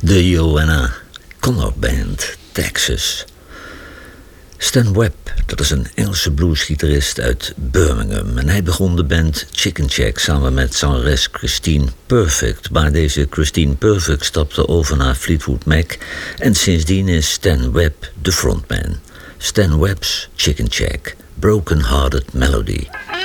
De Joanna Connor Band, Texas. Stan Webb, dat is een Engelse bluesgitarist uit Birmingham. En hij begon de band Chicken Shack samen met zangeres Christine Perfect. Maar deze Christine Perfect stapte over naar Fleetwood Mac. En sindsdien is Stan Webb de frontman. Stan Webb's Chicken Shack, Broken Hearted Melody.